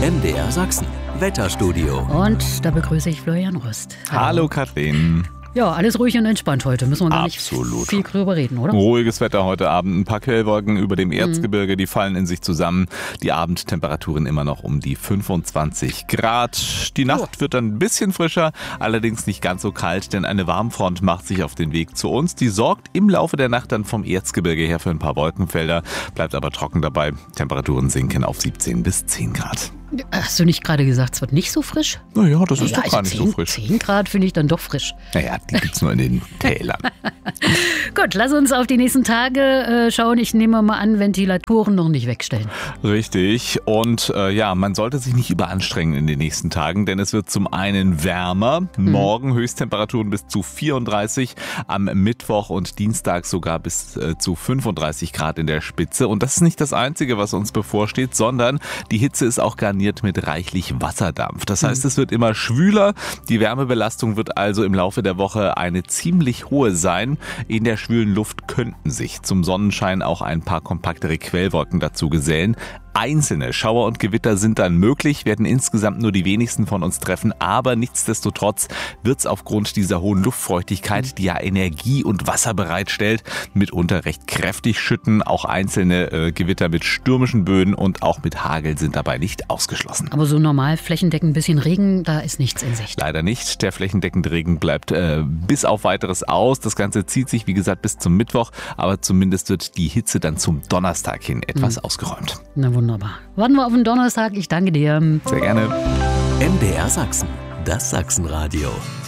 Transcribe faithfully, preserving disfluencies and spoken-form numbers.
M D R Sachsen, Wetterstudio. Und da begrüße ich Florian Röst. Hallo Kathrin. Ja, alles ruhig und entspannt heute. Müssen wir gar Absolut. nicht viel drüber reden, oder? Ruhiges Wetter heute Abend. Ein paar Quellwolken über dem Erzgebirge, die fallen in sich zusammen. Die Abendtemperaturen immer noch um die fünfundzwanzig Grad. Die Nacht wird dann ein bisschen frischer, allerdings nicht ganz so kalt, denn eine Warmfront macht sich auf den Weg zu uns. Die sorgt im Laufe der Nacht dann vom Erzgebirge her für ein paar Wolkenfelder, bleibt aber trocken dabei. Temperaturen sinken auf siebzehn bis zehn Grad. Hast du nicht gerade gesagt, es wird nicht so frisch? Naja, das ist Ja, doch also gar nicht zehn, so frisch. zehn Grad finde ich dann doch frisch. Naja, die gibt's nur in den Tälern. Gut, lass uns auf die nächsten Tage äh, schauen. Ich nehme mal an, Ventilatoren noch nicht wegstellen. Richtig. Und äh, ja, man sollte sich nicht überanstrengen in den nächsten Tagen, denn es wird zum einen wärmer. Hm. Morgen Höchsttemperaturen bis zu vierunddreißig, am Mittwoch und Dienstag sogar bis äh, zu fünfunddreißig Grad in der Spitze. Und das ist nicht das Einzige, was uns bevorsteht, sondern die Hitze ist auch garniert mit reichlich Wasserdampf. Das heißt, es wird immer schwüler. Die Wärmebelastung wird also im Laufe der Woche eine ziemlich hohe sein. In der schwülen Luft könnten sich zum Sonnenschein auch ein paar kompaktere Quellwolken dazu gesellen. Einzelne Schauer und Gewitter sind dann möglich, werden insgesamt nur die wenigsten von uns treffen, aber nichtsdestotrotz wird es aufgrund dieser hohen Luftfeuchtigkeit, die ja Energie und Wasser bereitstellt, mitunter recht kräftig schütten. Auch einzelne äh, Gewitter mit stürmischen Böen und auch mit Hagel sind dabei nicht ausgeschlossen. Aber so normal flächendeckend ein bisschen Regen, da ist nichts in Sicht. Leider nicht. Der flächendeckende Regen bleibt äh, bis auf Weiteres aus. Das Ganze zieht sich, wie gesagt, bis zum Mittwoch, aber zumindest wird die Hitze dann zum Donnerstag hin etwas mhm. ausgeräumt. Na wunderbar. Warten wir auf den Donnerstag. Ich danke dir. Sehr gerne. M D R Sachsen, das Sachsenradio.